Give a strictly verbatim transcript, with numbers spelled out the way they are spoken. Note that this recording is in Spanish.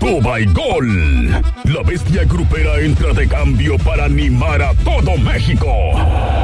Toma y Gol. La bestia grupera entra de cambio para animar a todo México.